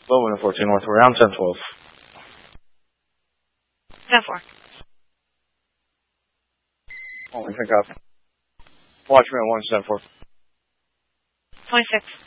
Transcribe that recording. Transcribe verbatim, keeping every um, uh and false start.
Low wind fourteen north, around ten twelve. ten four. Oh, I think up. Watch me on one ten four. twenty-six.